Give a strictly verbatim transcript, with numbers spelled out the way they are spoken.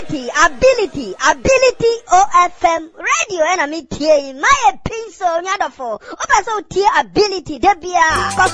ability, ability, ability O F M radio and I meet here in my pencil, Yadafo. Opa so ability, Debia.